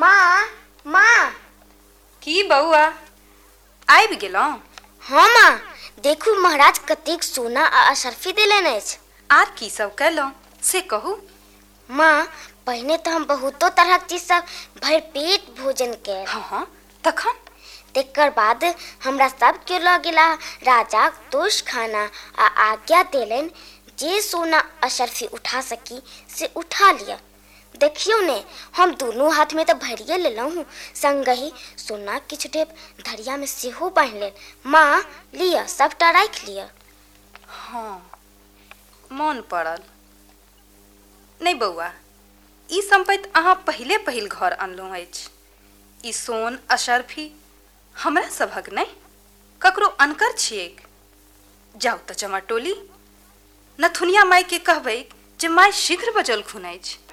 माँ माँ की बउआ आबि गेलौं? हाँ माँ, देखू महाराज कतेक सोना आ अशर्फी देलन अछि। आर की सब कैलौं से कहू। माँ, पहिने तो हम बहुतो तरहक चीज सब भरि पेट भोजन कैल। हाँ तखन तेकर बाद हमरा सब के लऽ गेला राजाक तोश खाना आ आज्ञा देलन जे सोना अशर्फी उठा सकी से उठा लिया। देखियो ने, हम दोनों हाथ में तो भरिए लेलहुँ हूँ, संगहि सोना किछु ढेप धरिया में सेहो बांधि लेल। माँ, लिया सबटा राखि लिया। हाँ मोन पड़ल। नहीं बउआ, ई संपत्ति अहाँ पहिल घर अनलहुँ अछि। ई सोन अशर्फी हमरा सभक नहीं, ककरो अनकर छियैक। जाउ तऽ चमर टोली, नथुनिया माय के कहबै जे माय शीघ्र बजल खुन अछि।